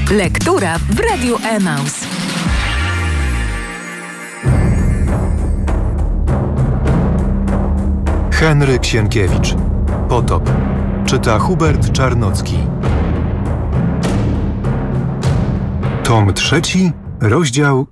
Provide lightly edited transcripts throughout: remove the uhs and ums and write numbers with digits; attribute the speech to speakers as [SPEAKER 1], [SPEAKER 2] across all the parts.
[SPEAKER 1] Lektura w Radiu Emaus.
[SPEAKER 2] Henryk Sienkiewicz. Potop. Czyta Hubert Czarnocki. Tom 3, rozdział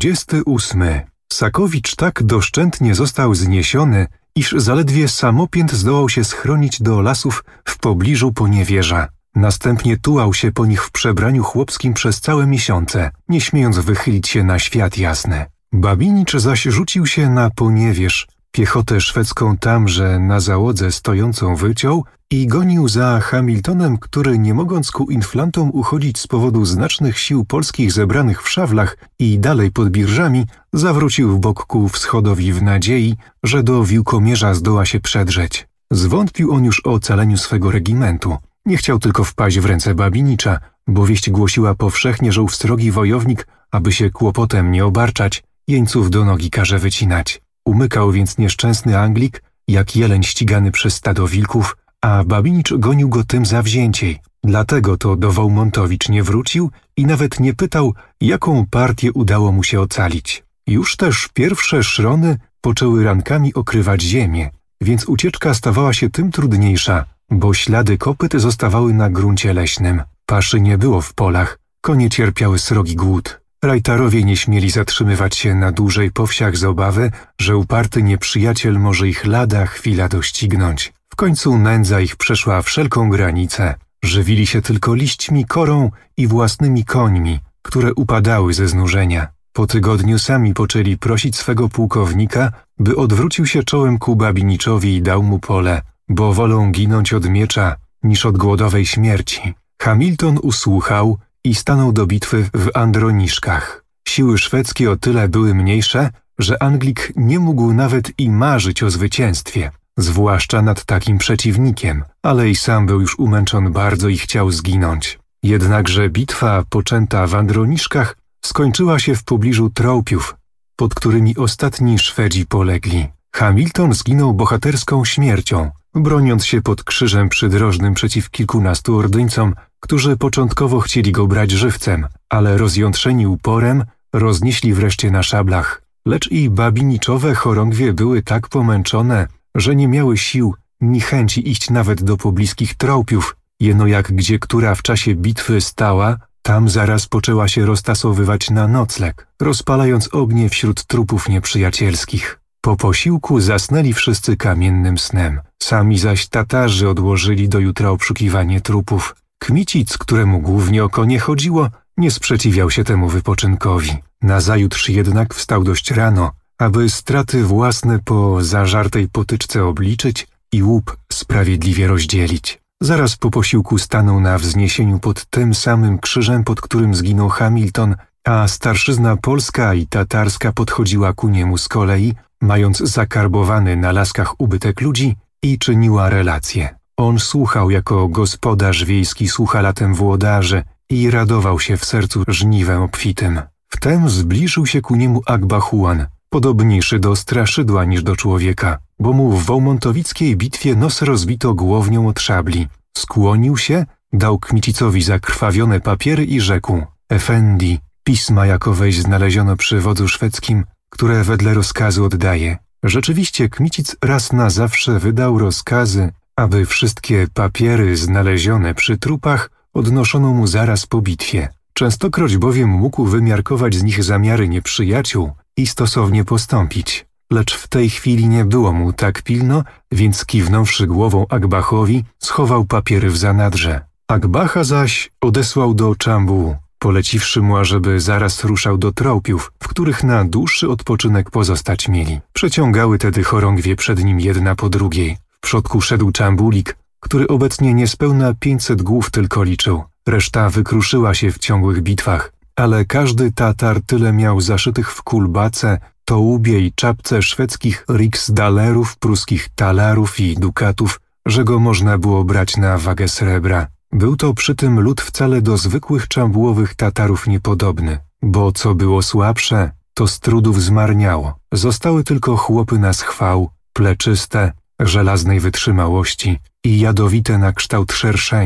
[SPEAKER 2] 28. Sakowicz tak doszczętnie został zniesiony, iż zaledwie samopięt zdołał się schronić do lasów w pobliżu Poniewierza. Następnie tułał się po nich w przebraniu chłopskim przez całe miesiące, nie śmiejąc wychylić się na świat jasny. Babinicz zaś rzucił się na Poniewierz, piechotę szwedzką tamże na załodze stojącą wyciął i gonił za Hamiltonem, który nie mogąc ku inflantom uchodzić z powodu znacznych sił polskich zebranych w Szawlach i dalej pod Birżami, zawrócił w bok ku wschodowi w nadziei, że do Wiłkomierza zdoła się przedrzeć. Zwątpił on już o ocaleniu swego regimentu. Nie chciał tylko wpaść w ręce Babinicza, bo wieść głosiła powszechnie, że ów srogi wojownik, aby się kłopotem nie obarczać, jeńców do nogi każe wycinać. Umykał więc nieszczęsny Anglik, jak jeleń ścigany przez stado wilków, a Babinicz gonił go tym zawzięciej. Dlatego to do Wołmontowicz nie wrócił i nawet nie pytał, jaką partię udało mu się ocalić. Już też pierwsze szrony poczęły rankami okrywać ziemię, więc ucieczka stawała się tym trudniejsza, bo ślady kopyt zostawały na gruncie leśnym. Paszy nie było w polach, konie cierpiały srogi głód. Rajtarowie nie śmieli zatrzymywać się na dłużej po wsiach z obawy, że uparty nieprzyjaciel może ich lada chwila doścignąć. W końcu nędza ich przeszła wszelką granicę. Żywili się tylko liśćmi, korą i własnymi końmi, które upadały ze znużenia. Po tygodniu sami poczęli prosić swego pułkownika, by odwrócił się czołem ku Babiniczowi i dał mu pole, bo wolą ginąć od miecza niż od głodowej śmierci. Hamilton usłuchał i stanął do bitwy w Androniszkach. Siły szwedzkie o tyle były mniejsze, że Anglik nie mógł nawet i marzyć o zwycięstwie, zwłaszcza nad takim przeciwnikiem, ale i sam był już umęczon bardzo i chciał zginąć. Jednakże bitwa poczęta w Androniszkach skończyła się w pobliżu Trołpiów, pod którymi ostatni Szwedzi polegli. Hamilton zginął bohaterską śmiercią, broniąc się pod krzyżem przydrożnym przeciw kilkunastu ordyńcom, którzy początkowo chcieli go brać żywcem, ale rozjątrzeni uporem roznieśli wreszcie na szablach. Lecz i Babiniczowe chorągwie były tak pomęczone, że nie miały sił ni chęci iść nawet do pobliskich Trołpiów. Jeno jak gdzie która w czasie bitwy stała, tam zaraz poczęła się roztasowywać na nocleg, rozpalając ognie wśród trupów nieprzyjacielskich. Po posiłku zasnęli wszyscy kamiennym snem. Sami zaś Tatarzy odłożyli do jutra obszukiwanie trupów. Kmicic, któremu głównie o konie chodziło, nie sprzeciwiał się temu wypoczynkowi. Nazajutrz jednak wstał dość rano, aby straty własne po zażartej potyczce obliczyć i łup sprawiedliwie rozdzielić. Zaraz po posiłku stanął na wzniesieniu pod tym samym krzyżem, pod którym zginął Hamilton, a starszyzna polska i tatarska podchodziła ku niemu z kolei, mając zakarbowany na laskach ubytek ludzi, i czyniła relacje. On słuchał jako gospodarz wiejski słucha latem włodarzy i radował się w sercu żniwem obfitym. Wtem zbliżył się ku niemu Akbahuan, podobniejszy do straszydła niż do człowieka, bo mu w wołmontowickiej bitwie nos rozbito głownią od szabli. Skłonił się, dał Kmicicowi zakrwawione papiery i rzekł: Efendi, pisma jakoweś znaleziono przy wodzu szwedzkim, które wedle rozkazu oddaje. Rzeczywiście Kmicic raz na zawsze wydał rozkazy, aby wszystkie papiery znalezione przy trupach odnoszono mu zaraz po bitwie. Częstokroć bowiem mógł wymiarkować z nich zamiary nieprzyjaciół i stosownie postąpić. Lecz w tej chwili nie było mu tak pilno, więc kiwnąwszy głową Akbachowi, schował papiery w zanadrze. Akbacha zaś odesłał do Czambułu, poleciwszy mu, ażeby zaraz ruszał do Trołpiów, w których na dłuższy odpoczynek pozostać mieli. Przeciągały tedy chorągwie przed nim jedna po drugiej. W przodku szedł Czambulik, który obecnie niespełna 500 głów tylko liczył. Reszta wykruszyła się w ciągłych bitwach, ale każdy Tatar tyle miał zaszytych w kulbace, tołubie i czapce szwedzkich riksdalerów, pruskich talarów i dukatów, że go można było brać na wagę srebra. Był to przy tym lud wcale do zwykłych czambułowych Tatarów niepodobny, bo co było słabsze, to z trudów zmarniało. Zostały tylko chłopy na schwał, pleczyste, żelaznej wytrzymałości i jadowite na kształt szerszeni.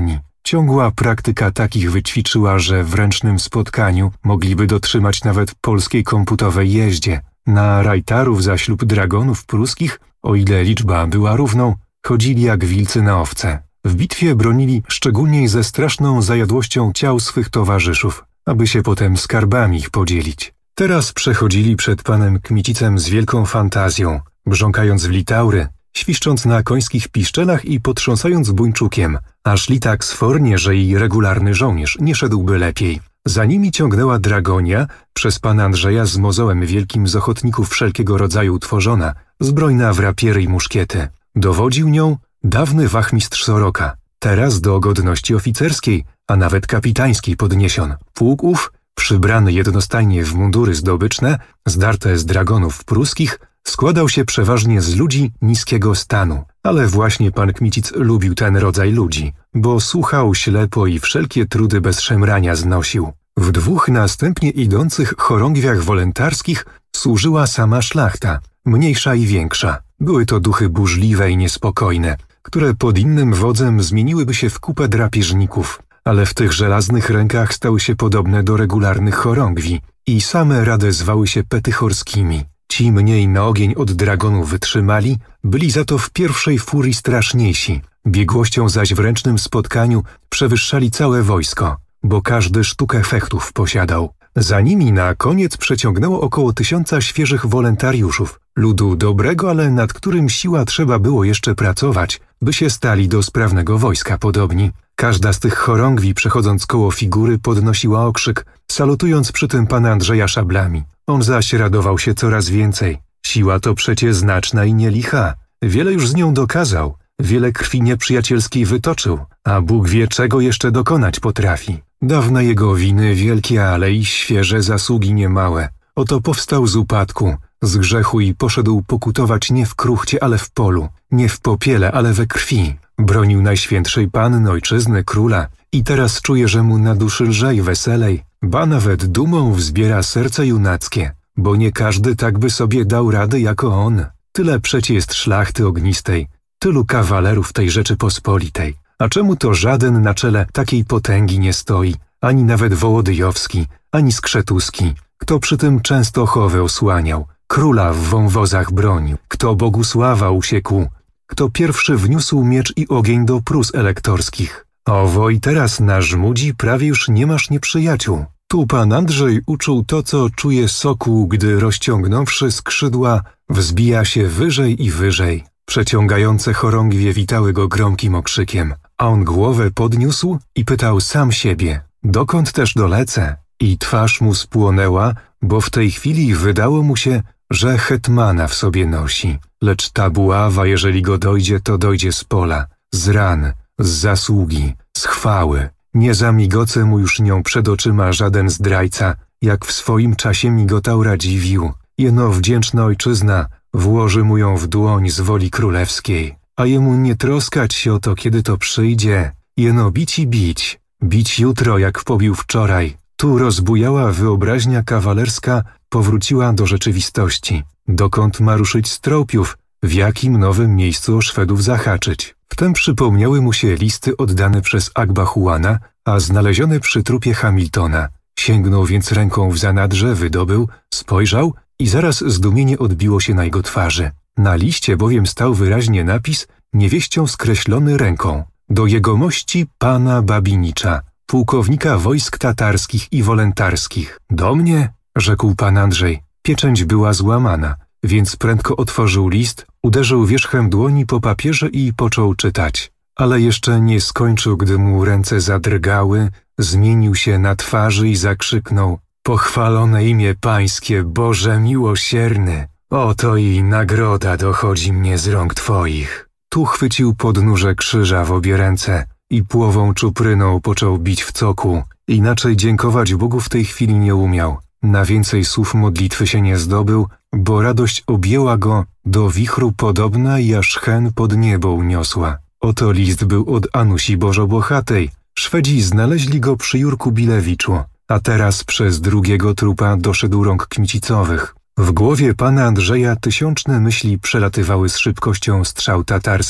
[SPEAKER 2] Ciągła praktyka takich wyćwiczyła, że w ręcznym spotkaniu mogliby dotrzymać nawet polskiej komputowej jeździe. Na rajtarów zaś lub dragonów pruskich, o ile liczba była równą, chodzili jak wilcy na owce. W bitwie bronili szczególnie ze straszną zajadłością ciał swych towarzyszów, aby się potem skarbami ich podzielić. Teraz przechodzili przed panem Kmicicem z wielką fantazją, brząkając w litaury, świszcząc na końskich piszczelach i potrząsając buńczukiem, a szli tak sfornie, że i regularny żołnierz nie szedłby lepiej. Za nimi ciągnęła dragonia, przez pana Andrzeja z mozołem wielkim z ochotników wszelkiego rodzaju utworzona, zbrojna w rapiery i muszkiety. Dowodził nią dawny wachmistrz Soroka, teraz do godności oficerskiej, a nawet kapitańskiej podniesion. Pułk ów, przybrany jednostajnie w mundury zdobyczne, zdarte z dragonów pruskich, składał się przeważnie z ludzi niskiego stanu. Ale właśnie pan Kmicic lubił ten rodzaj ludzi, bo słuchał ślepo i wszelkie trudy bez szemrania znosił. W 2 następnie idących chorągwiach wolentarskich służyła sama szlachta, mniejsza i większa. Były to duchy burzliwe i niespokojne, które pod innym wodzem zmieniłyby się w kupę drapieżników, ale w tych żelaznych rękach stały się podobne do regularnych chorągwi i same rade zwały się petychorskimi. Ci mniej na ogień od dragonu wytrzymali, byli za to w pierwszej furii straszniejsi, biegłością zaś w ręcznym spotkaniu przewyższali całe wojsko, bo każdy sztukę fechtów posiadał. Za nimi na koniec przeciągnęło około 1000 świeżych wolontariuszów, ludu dobrego, ale nad którym siła trzeba było jeszcze pracować, by się stali do sprawnego wojska podobni. Każda z tych chorągwi, przechodząc koło figury, podnosiła okrzyk, salutując przy tym pana Andrzeja szablami. On zaś radował się coraz więcej. Siła to przecie znaczna i nie licha. Wiele już z nią dokazał, wiele krwi nieprzyjacielskiej wytoczył, a Bóg wie, czego jeszcze dokonać potrafi. Dawne jego winy wielkie, ale i świeże zasługi niemałe. Oto powstał z upadku, z grzechu i poszedł pokutować nie w kruchcie, ale w polu, nie w popiele, ale we krwi. Bronił Najświętszej Panny, Ojczyzny, Króla i teraz czuje, że mu na duszy lżej, weselej, ba nawet dumą wzbiera serce junackie, bo nie każdy tak by sobie dał radę jako on. Tyle przecie jest szlachty ognistej, tylu kawalerów tej Rzeczypospolitej. A czemu to żaden na czele takiej potęgi nie stoi, ani nawet Wołodyjowski, ani Skrzetuski, kto przy tym Częstochowę osłaniał, króla w wąwozach bronił, kto Bogusława usiekł, kto pierwszy wniósł miecz i ogień do Prus elektorskich. Owo i teraz na Żmudzi prawie już nie masz nieprzyjaciół. Tu pan Andrzej uczuł to, co czuje sokół, gdy rozciągnąwszy skrzydła, wzbija się wyżej i wyżej. Przeciągające chorągwie witały go gromkim okrzykiem, a on głowę podniósł i pytał sam siebie, dokąd też dolecę? I twarz mu spłonęła, bo w tej chwili wydało mu się, że hetmana w sobie nosi. Lecz ta buława, jeżeli go dojdzie, to dojdzie z pola, z ran, z zasługi, z chwały. Nie zamigoce mu już nią przed oczyma żaden zdrajca, jak w swoim czasie migotał Radziwiłł. Jeno wdzięczna ojczyzna włoży mu ją w dłoń z woli królewskiej, a jemu nie troskać się o to, kiedy to przyjdzie. Jeno bić i bić, bić jutro, jak pobił wczoraj. Tu rozbujała wyobraźnia kawalerska powróciła do rzeczywistości. Dokąd ma ruszyć Stropiów? W jakim nowym miejscu o Szwedów zahaczyć? Wtem przypomniały mu się listy oddane przez Akbachuana, a znalezione przy trupie Hamiltona. Sięgnął więc ręką w zanadrze, wydobył, spojrzał i zaraz zdumienie odbiło się na jego twarzy. Na liście bowiem stał wyraźnie napis, niewieścią skreślony ręką. Do jegomości pana Babinicza, pułkownika wojsk tatarskich i wolentarskich. Do mnie? Rzekł pan Andrzej. Pieczęć była złamana, więc prędko otworzył list, uderzył wierzchem dłoni po papierze i począł czytać. Ale jeszcze nie skończył, gdy mu ręce zadrgały, zmienił się na twarzy i zakrzyknął: pochwalone imię Pańskie, Boże miłosierny! Oto i nagroda dochodzi mnie z rąk Twoich. Tu chwycił podnóże krzyża w obie ręce i płową czupryną począł bić w cokół. Inaczej dziękować Bogu w tej chwili nie umiał. Na więcej słów modlitwy się nie zdobył, bo radość objęła go, do wichru podobna i aż hen pod niebo uniosła. Oto list był od Anusi Bożobochatej. Szwedzi znaleźli go przy Jurku Bilewiczu, a teraz przez drugiego trupa doszedł rąk Kmicicowych. W głowie pana Andrzeja tysiączne myśli przelatywały z szybkością strzał tatarskich.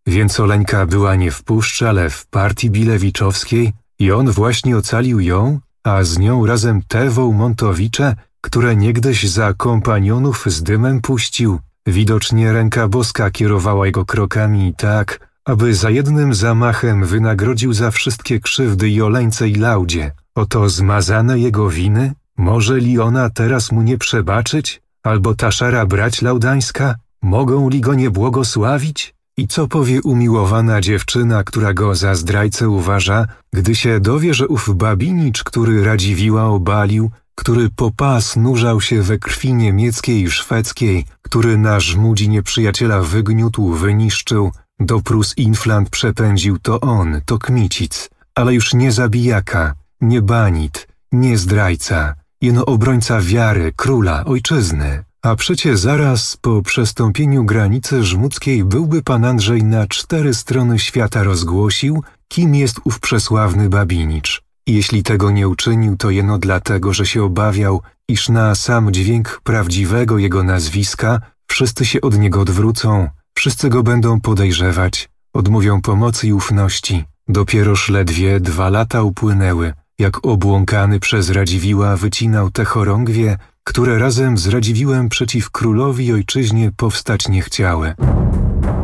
[SPEAKER 2] Więc Oleńka była nie w puszczy, ale w partii bilewiczowskiej i on właśnie ocalił ją, a z nią razem te Wołmontowicze, które niegdyś za kompanionów z dymem puścił. Widocznie ręka boska kierowała jego krokami tak, aby za jednym zamachem wynagrodził za wszystkie krzywdy i Oleńce i Laudzie. Oto zmazane jego winy? Może li ona teraz mu nie przebaczyć? Albo ta szara brać laudańska? Mogą li go nie błogosławić? I co powie umiłowana dziewczyna, która go za zdrajcę uważa, gdy się dowie, że ów Babinicz, który Radziwiła obalił, który po pas nurzał się we krwi niemieckiej i szwedzkiej, który na żmudzi nieprzyjaciela wygniótł, wyniszczył, do Prus Inflant przepędził, to on, to Kmicic, ale już nie zabijaka, nie banit, nie zdrajca, jeno obrońca wiary, króla, ojczyzny. A przecie zaraz po przestąpieniu granicy żmudzkiej byłby pan Andrzej na 4 strony świata rozgłosił, kim jest ów przesławny Babinicz. I jeśli tego nie uczynił, to jeno dlatego, że się obawiał, iż na sam dźwięk prawdziwego jego nazwiska wszyscy się od niego odwrócą, wszyscy go będą podejrzewać, odmówią pomocy i ufności. Dopieroż ledwie 2 lata upłynęły, jak obłąkany przez Radziwiła wycinał te chorągwie, które razem z Radziwiłem przeciw królowi i ojczyźnie powstać nie chciały.